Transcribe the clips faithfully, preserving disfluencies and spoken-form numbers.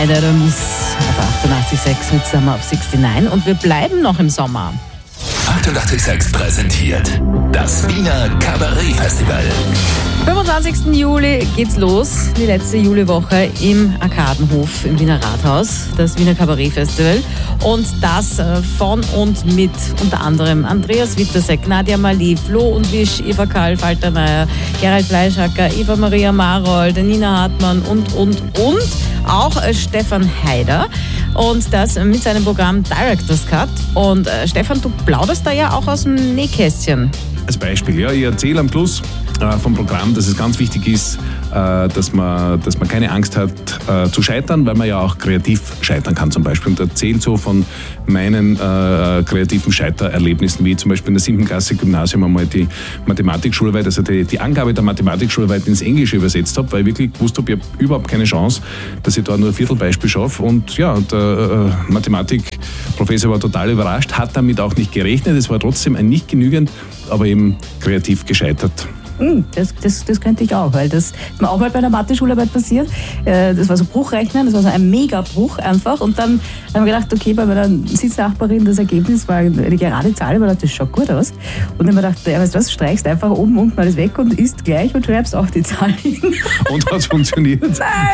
Heider Miss auf achtundachtzig Komma sechs mit Summer of neunundsechzig und wir bleiben noch im Sommer. achtundachtzig Komma sechs präsentiert das Wiener Kabarett-Festival. fünfundzwanzigsten Juli geht's los, die letzte Juliwoche im Arkadenhof im Wiener Rathaus, das Wiener Kabarett-Festival. Und das von und mit unter anderem Andreas Wittersek, Nadja Mali, Flo und Wisch, Eva Karl Faltermeier, Gerald Fleischacker, Eva Maria Marold, Nina Hartmann und, und, und auch Stefan Heider. Und das mit seinem Programm Director's Cut. Und äh, Stefan, du plauderst da ja auch aus dem Nähkästchen. Als Beispiel, ja, ich erzähle am Schluss äh, vom Programm, dass es ganz wichtig ist, äh, dass, man, dass man keine Angst hat äh, zu scheitern, weil man ja auch kreativ scheitern kann zum Beispiel. Und erzähle so von meinen äh, kreativen Scheitererlebnissen, wie zum Beispiel in der siebten Klasse Gymnasium einmal die Mathematikschularbeit, also die, die Angabe der Mathematikschularbeit ins Englische übersetzt habe, weil ich wirklich gewusst habe, ich habe überhaupt keine Chance, dass ich da nur ein Viertelbeispiel schaffe. Und ja, der äh, Mathematikprofessor war total überrascht, hat damit auch nicht gerechnet. Es war trotzdem ein nicht genügend, aber eben kreativ gescheitert. Das, das, das könnte ich auch, weil das ist mir auch mal bei der Mathe-Schularbeit passiert. Das war so Bruchrechnen, das war so ein Megabruch einfach. Und dann haben wir gedacht, okay, bei meiner Sitznachbarin, das Ergebnis war eine gerade Zahl, aber das schaut gut aus. Und dann haben wir gedacht, ja, weißt du was, streichst einfach oben, unten alles weg und isst gleich und schreibst auch die Zahl hin. Und hat es funktioniert?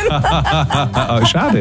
Nein! Schade.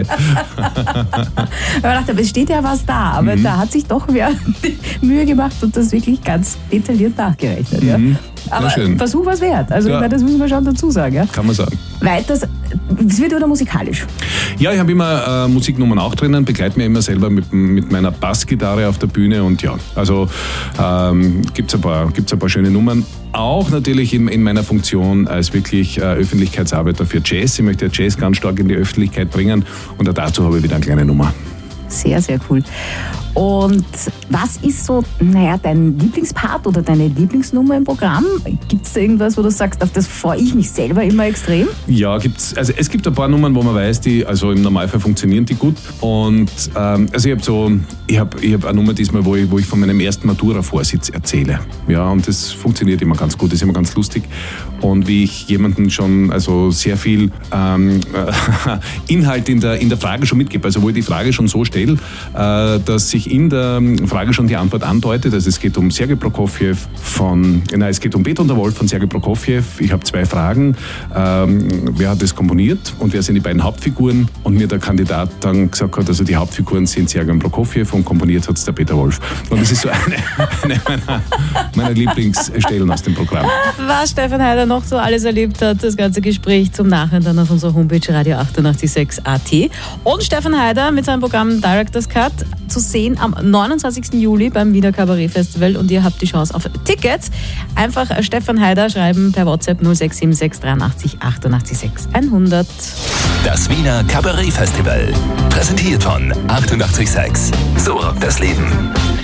Ich dachte, es steht ja was da, aber mhm. da hat sich doch wer Mühe gemacht und das wirklich ganz detailliert nachgerechnet. Mhm. Ja. Aber Versuch was wert. Also ja. ich meine, das müssen wir schon dazu sagen. Ja? Kann man sagen. Weiters, es wird wieder musikalisch. Ja, ich habe immer äh, Musiknummern auch drinnen, begleite mich immer selber mit, mit meiner Bassgitarre auf der Bühne und ja, also ähm, gibt es ein, ein paar schöne Nummern. Auch natürlich in, in meiner Funktion als wirklich äh, Öffentlichkeitsarbeiter für Jazz. Ich möchte Jazz ganz stark in die Öffentlichkeit bringen und auch dazu habe ich wieder eine kleine Nummer. Sehr, sehr cool. Und was ist so, naja, dein Lieblingspart oder deine Lieblingsnummer im Programm? Gibt es da irgendwas, wo du sagst, auf das freue ich mich selber immer extrem? Ja, gibt's. Also es gibt ein paar Nummern, wo man weiß, die, also im Normalfall funktionieren die gut. Und ähm, also ich habe so, ich habe ich hab eine Nummer diesmal, wo ich, wo ich von meinem ersten Matura-Vorsitz erzähle. Ja, und das funktioniert immer ganz gut, das ist immer ganz lustig. Und wie ich jemanden schon, also sehr viel ähm, Inhalt in der, in der Frage schon mitgebe, also wo ich die Frage schon so stelle, äh, dass sich in der Frage schon die Antwort andeutet. Also es geht um Sergei Prokofjew von, nein, es geht um Peter und der Wolf von Sergei Prokofjew. Ich habe zwei Fragen. Ähm, wer hat das komponiert und wer sind die beiden Hauptfiguren? Und mir der Kandidat dann gesagt hat, also die Hauptfiguren sind Sergei Prokofjew und komponiert hat es der Peter Wolf. Und das ist so eine, eine meiner, meiner Lieblingsstellen aus dem Programm. Was Stefan Heider noch so alles erlebt hat, das ganze Gespräch zum Nachhinein dann auf unserer Homepage radio achtundachtzig Komma sechs Punkt at. Und Stefan Heider mit seinem Programm Director's Cut zu sehen am neunundzwanzigsten Juli beim Wiener Kabarett-Festival und ihr habt die Chance auf Tickets. Einfach Stefan Heider schreiben per WhatsApp null sechs sieben sechs dreiundachtzig achtundachtzig sechs hundert. Das Wiener Kabarett-Festival, präsentiert von achtundachtzig Komma sechs. So rockt das Leben.